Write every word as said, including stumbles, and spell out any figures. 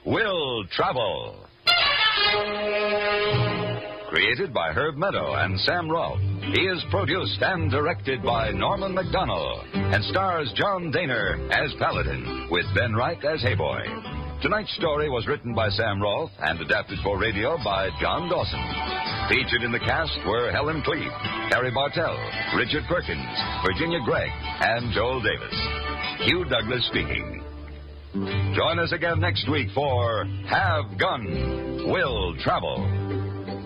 Will Travel. Created by Herb Meadow and Sam Rolfe. He is produced and directed by Norman McDonnell and stars John Daner as Paladin with Ben Wright as Hayboy. Tonight's story was written by Sam Rolfe and adapted for radio by John Dawson. Featured in the cast were Helen Cleave, Harry Bartell, Richard Perkins, Virginia Gregg, and Joel Davis. Hugh Douglas speaking. Join us again next week for Have Gun, Will Travel.